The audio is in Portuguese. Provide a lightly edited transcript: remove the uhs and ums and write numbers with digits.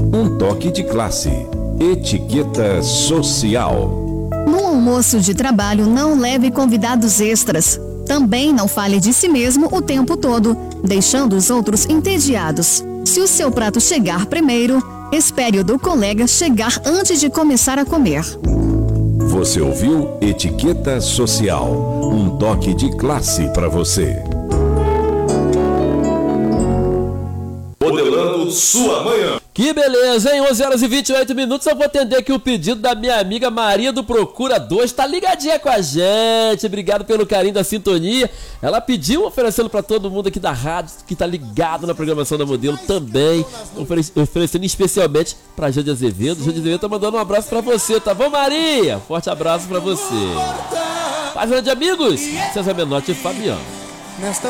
Um toque de classe. Etiqueta social. No almoço de trabalho, não leve convidados extras. Também não fale de si mesmo o tempo todo, deixando os outros entediados. Se o seu prato chegar primeiro, espere o do colega chegar antes de começar a comer. Você ouviu Etiqueta Social, um toque de classe para você. Modelando sua manhã. Que beleza, hein? 11h28. Eu vou atender aqui o pedido da minha amiga Maria do Procura 2. Tá ligadinha com a gente. Obrigado pelo carinho da sintonia. Ela pediu, oferecendo pra todo mundo aqui da rádio que tá ligado na programação da Modelo também. Oferecendo especialmente pra Jade Azevedo. Jade Azevedo tá mandando um abraço pra você, tá bom, Maria? Forte abraço pra você. Página de amigos, César Menotti e Fabiano.